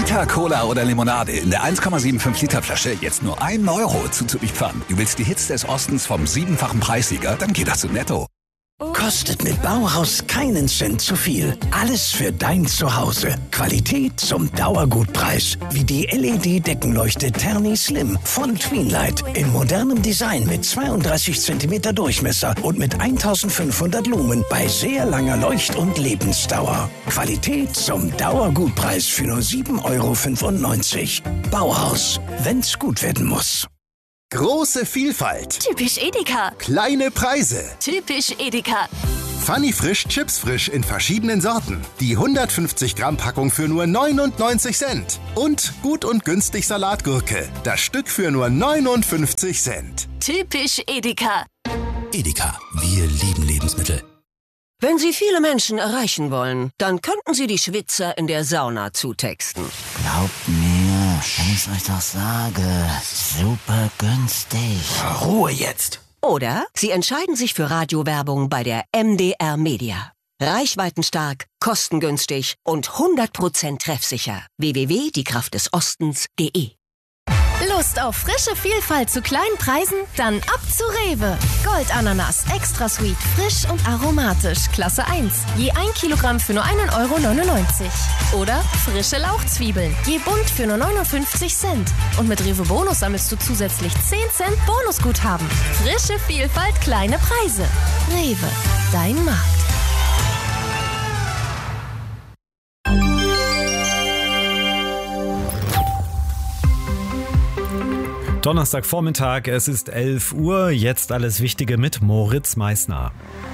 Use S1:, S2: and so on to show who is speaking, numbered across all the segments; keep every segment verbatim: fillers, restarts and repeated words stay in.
S1: Vita, Cola oder Limonade in der eins Komma fünfundsiebzig Liter Flasche jetzt nur ein Euro zuzupfern. Du willst die Hits des Ostens vom siebenfachen Preissieger? Dann geht das zu Netto.
S2: Kostet mit Bauhaus keinen Cent zu viel. Alles für dein Zuhause. Qualität zum Dauergutpreis. Wie die L E D-Deckenleuchte Terni Slim von Tweenlight. In modernem Design mit zweiunddreißig Zentimeter Durchmesser und mit eintausendfünfhundert Lumen bei sehr langer Leucht- und Lebensdauer. Qualität zum Dauergutpreis für nur sieben Euro fünfundneunzig. Bauhaus, wenn's gut werden muss.
S3: Große Vielfalt.
S4: Typisch Edeka.
S3: Kleine Preise.
S4: Typisch Edeka.
S3: Funny Frisch Chips Frisch in verschiedenen Sorten. Die hundertfünfzig Gramm Packung für nur neunundneunzig Cent. Und gut und günstig Salatgurke. Das Stück für nur neunundfünfzig Cent.
S4: Typisch Edeka.
S2: Edeka, wir lieben Lebensmittel.
S5: Wenn Sie viele Menschen erreichen wollen, dann könnten Sie die Schwitzer in der Sauna zutexten.
S6: Glaubt mir, wenn ich euch doch sage, super günstig.
S2: Ruhe jetzt.
S5: Oder Sie entscheiden sich für Radiowerbung bei der M D R Media. Reichweitenstark, kostengünstig und hundert Prozent treffsicher. w w w punkt die kraft des ostens punkt de.
S7: Lust auf frische Vielfalt zu kleinen Preisen? Dann ab zu Rewe. Goldananas, extra sweet, frisch und aromatisch, Klasse eins. Je ein Kilogramm für nur einen Euro neunundneunzig. Oder frische Lauchzwiebeln, je bunt für nur neunundfünfzig Cent. Und mit Rewe Bonus sammelst du zusätzlich zehn Cent Bonusguthaben. Frische Vielfalt, kleine Preise. Rewe, dein Markt.
S8: Donnerstagvormittag, es ist elf Uhr, jetzt alles Wichtige mit Moritz Meissner.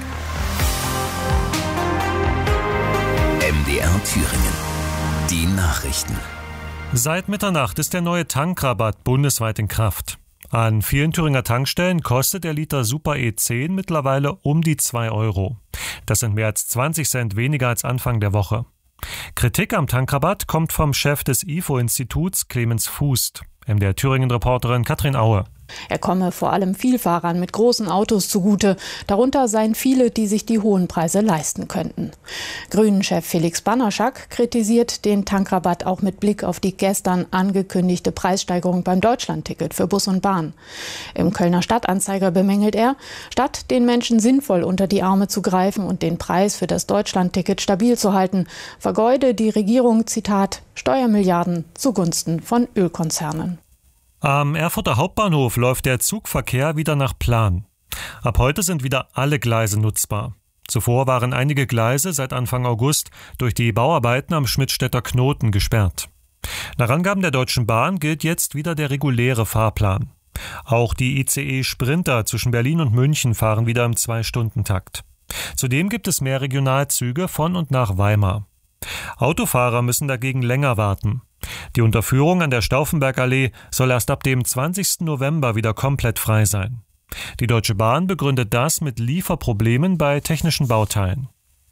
S1: M D R Thüringen. Die Nachrichten.
S9: Seit Mitternacht ist der neue Tankrabatt bundesweit in Kraft. An vielen Thüringer Tankstellen kostet der Liter Super E zehn mittlerweile um die zwei Euro. Das sind mehr als zwanzig Cent weniger als Anfang der Woche. Kritik am Tankrabatt kommt vom Chef des I F O-Instituts, Clemens Fußt. M D R Thüringen-Reporterin Katrin Aue.
S10: Er komme vor allem Vielfahrern mit großen Autos zugute. Darunter seien viele, die sich die hohen Preise leisten könnten. Grünen-Chef Felix Bannerschak kritisiert den Tankrabatt auch mit Blick auf die gestern angekündigte Preissteigerung beim Deutschlandticket für Bus und Bahn. Im Kölner Stadtanzeiger bemängelt er, statt den Menschen sinnvoll unter die Arme zu greifen und den Preis für das Deutschlandticket stabil zu halten, vergeude die Regierung, Zitat, Steuermilliarden zugunsten von Ölkonzernen.
S9: Am Erfurter Hauptbahnhof läuft der Zugverkehr wieder nach Plan. Ab heute sind wieder alle Gleise nutzbar. Zuvor waren einige Gleise seit Anfang August durch die Bauarbeiten am Schmidtstädter Knoten gesperrt. Nach Angaben der Deutschen Bahn gilt jetzt wieder der reguläre Fahrplan. Auch die I C E-Sprinter zwischen Berlin und München fahren wieder im Zwei-Stunden-Takt. Zudem gibt es mehr Regionalzüge von und nach Weimar. Autofahrer müssen dagegen länger warten. Die Unterführung an der Stauffenbergallee soll erst ab dem zwanzigsten November wieder komplett frei sein. Die Deutsche Bahn begründet das mit Lieferproblemen bei technischen Bauteilen.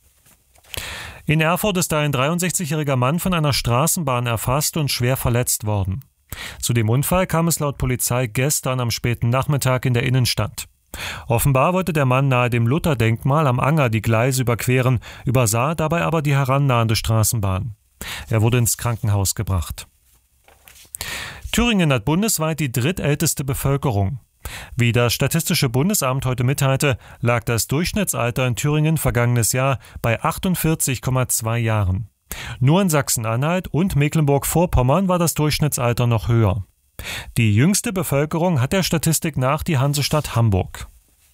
S9: In Erfurt ist ein dreiundsechzigjähriger Mann von einer Straßenbahn erfasst und schwer verletzt worden. Zu dem Unfall kam es laut Polizei gestern am späten Nachmittag in der Innenstadt. Offenbar wollte der Mann nahe dem Lutherdenkmal am Anger die Gleise überqueren, übersah dabei aber die herannahende Straßenbahn. Er wurde ins Krankenhaus gebracht. Thüringen hat bundesweit die drittälteste Bevölkerung. Wie das Statistische Bundesamt heute mitteilte, lag das Durchschnittsalter in Thüringen vergangenes Jahr bei achtundvierzig Komma zwei Jahren. Nur in Sachsen-Anhalt und Mecklenburg-Vorpommern war das Durchschnittsalter noch höher. Die jüngste Bevölkerung hat der Statistik nach die Hansestadt Hamburg.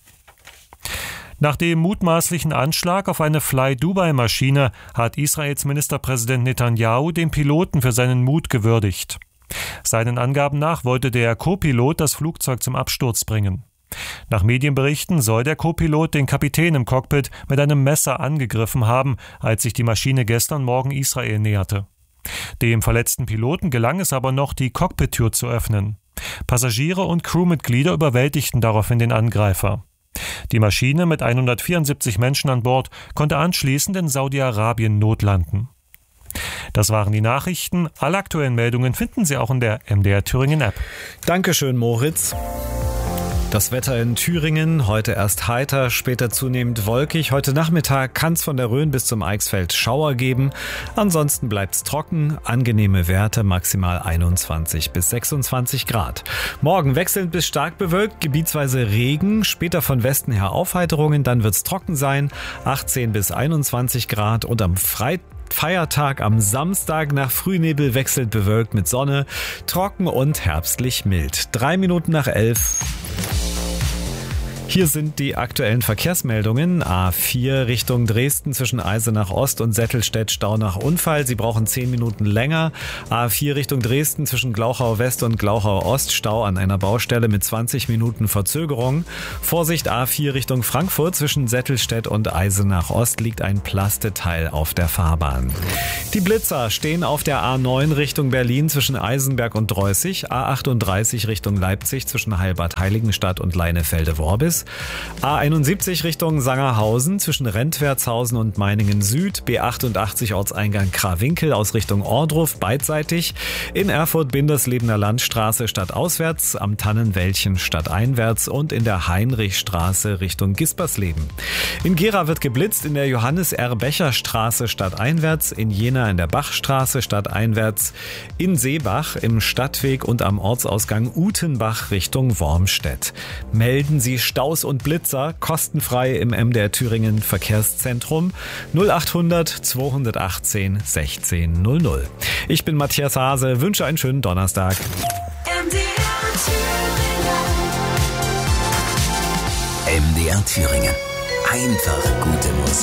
S9: Nach dem mutmaßlichen Anschlag auf eine Fly-Dubai-Maschine hat Israels Ministerpräsident Netanyahu den Piloten für seinen Mut gewürdigt. Seinen Angaben nach wollte der Co-Pilot das Flugzeug zum Absturz bringen. Nach Medienberichten soll der Co-Pilot den Kapitän im Cockpit mit einem Messer angegriffen haben, als sich die Maschine gestern Morgen Israel näherte. Dem verletzten Piloten gelang es aber noch, die Cockpittür zu öffnen. Passagiere und Crewmitglieder überwältigten daraufhin den Angreifer. Die Maschine mit hundertvierundsiebzig Menschen an Bord konnte anschließend in Saudi-Arabien notlanden. Das waren die Nachrichten. Alle aktuellen Meldungen finden Sie auch in der M D R Thüringen App.
S8: Dankeschön, Moritz. Das Wetter in Thüringen, heute erst heiter, später zunehmend wolkig. Heute Nachmittag kann es von der Rhön bis zum Eichsfeld Schauer geben. Ansonsten bleibt es trocken, angenehme Werte, maximal einundzwanzig bis sechsundzwanzig Grad. Morgen wechselnd bis stark bewölkt, gebietsweise Regen, später von Westen her Aufheiterungen, dann wird es trocken sein, achtzehn bis einundzwanzig Grad und am Freitag Feiertag am Samstag nach Frühnebel wechselnd bewölkt mit Sonne, trocken und herbstlich mild. Drei Minuten nach elf. Hier sind die aktuellen Verkehrsmeldungen. A vier Richtung Dresden zwischen Eisenach Ost und Settelstedt Stau nach Unfall. Sie brauchen zehn Minuten länger. A vier Richtung Dresden zwischen Glauchau West und Glauchau Ost. Stau an einer Baustelle mit zwanzig Minuten Verzögerung. Vorsicht A vier Richtung Frankfurt zwischen Settelstedt und Eisenach Ost liegt ein Plasteteil auf der Fahrbahn. Die Blitzer stehen auf der A neun Richtung Berlin zwischen Eisenberg und Dreußig. A achtunddreißig Richtung Leipzig zwischen Heilbad-Heiligenstadt und Leinefelde-Worbis. A einundsiebzig Richtung Sangerhausen zwischen Rentwertshausen und Meiningen Süd, B achtundachtzig Ortseingang Krawinkel aus Richtung Ohrdruf beidseitig, in Erfurt Binderslebener Landstraße stadtauswärts, am Tannenwäldchen stadteinwärts und in der Heinrichstraße Richtung Gispersleben. In Gera wird geblitzt in der Johannes-R-Becher-Straße stadteinwärts, in Jena in der Bachstraße stadteinwärts, in Seebach im Stadtweg und am Ortsausgang Utenbach Richtung Wormstedt. Melden Sie Stau und Blitzer kostenfrei im M D R Thüringen Verkehrszentrum null achthundert zweihundertachtzehn sechzehn null null. Ich bin Matthias Hase, wünsche einen schönen Donnerstag.
S11: M D R Thüringen. M D R Thüringen. Einfach gute Musik.